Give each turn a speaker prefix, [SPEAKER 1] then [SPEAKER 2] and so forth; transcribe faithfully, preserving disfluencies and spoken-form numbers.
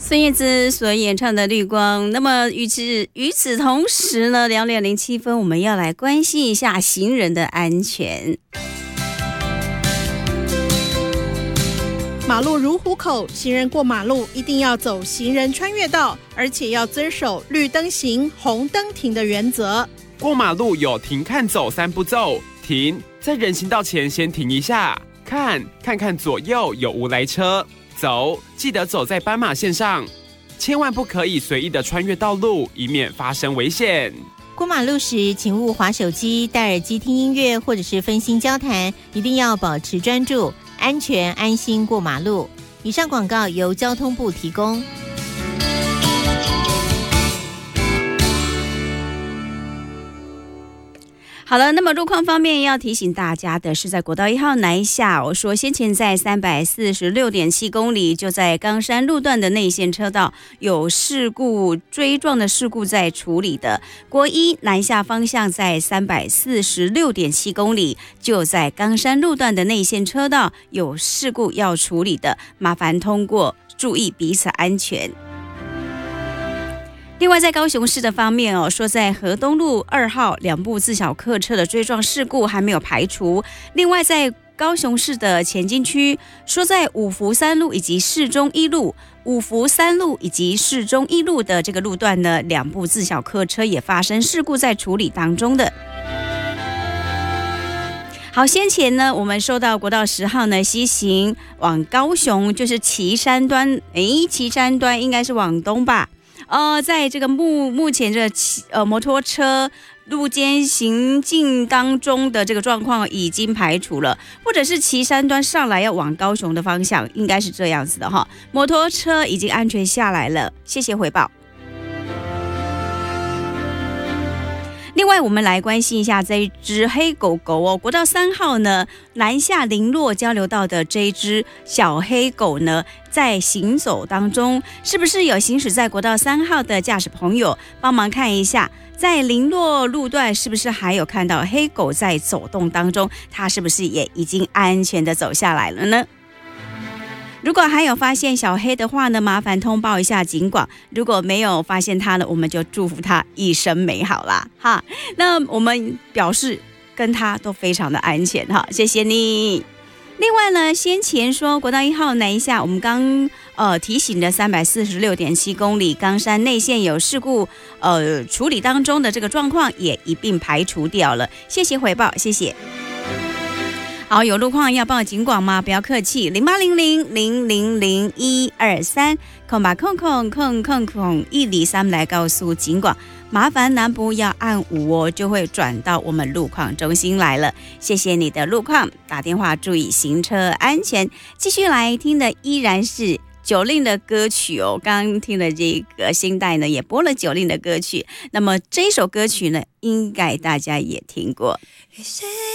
[SPEAKER 1] 孙燕姿所演唱的《绿光》。那么与此与此同时呢，两点零七分，我们要来关心一下行人的安全。
[SPEAKER 2] 马路如虎口，行人过马路一定要走行人穿越道，而且要遵守绿灯行、红灯停的原则。
[SPEAKER 3] 过马路有停、看、走三步骤。停，在人行道前先停一下，看，看看左右有无来车。走，记得走在斑马线上，千万不可以随意的穿越道路，以免发生危险。
[SPEAKER 4] 过马路时，请勿滑手机、戴耳机听音乐或者是分心交谈，一定要保持专注，安全安心过马路。以上广告由交通部提供。
[SPEAKER 1] 好了，那么路况方面要提醒大家的是，在国道一号南下，我说先前在 三百四十六点七公里，就在冈山路段的内线车道有事故追撞的事故在处理的。国一南下方向在 三百四十六点七公里，就在冈山路段的内线车道有事故要处理的，麻烦通过，注意彼此安全。另外，在高雄市的方面哦，说在河东路二号两部自小客车的追撞事故还没有排除。另外，在高雄市的前进区，说在五福三路以及市中一路、五福三路以及市中一路的这个路段呢，两部自小客车也发生事故在处理当中的。好，先前呢，我们收到国道十号呢西行往高雄，就是旗山端，诶，旗山端应该是往东吧。呃，在这个目目前这呃摩托车路肩行进当中的这个状况已经排除了，或者是旗山端上来要往高雄的方向，应该是这样子的哈。摩托车已经安全下来了，谢谢回报。另外，我们来关心一下这一只黑狗狗哦。国道三号呢，南下林落交流道的这一只小黑狗呢，在行走当中，是不是有行驶在国道三号的驾驶朋友帮忙看一下，在林落路段是不是还有看到黑狗在走动当中？它是不是也已经安全的走下来了呢？如果还有发现小黑的话呢，麻烦通报一下警广。如果没有发现它呢，我们就祝福它一生美好啦哈。那我们表示跟它都非常的安全哈，谢谢你。另外呢，先前说国道一号南下，我们刚呃提醒的 三百四十六点七公里冈山内线有事故呃处理当中的这个状况也一并排除掉了，谢谢回报，谢谢。好，有路况要报警广吗？不要客气，零八零零零零零一二三，空吧空空空空空一里三来告诉警广，麻烦南部要按五哦，就会转到我们路况中心来了。谢谢你的路况，打电话注意行车安全。继续来听的依然是九令的歌曲哦，刚刚听的这个新代呢，也播了九令的歌曲。那么这首歌曲呢，应该大家也听过。